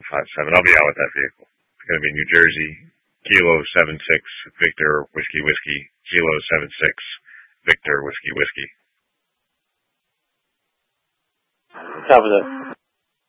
57. I'll be out with that vehicle. It's going to be New Jersey, Kilo 76, Victor Whiskey Whiskey, Kilo 76, Victor Whiskey Whiskey. Copy that.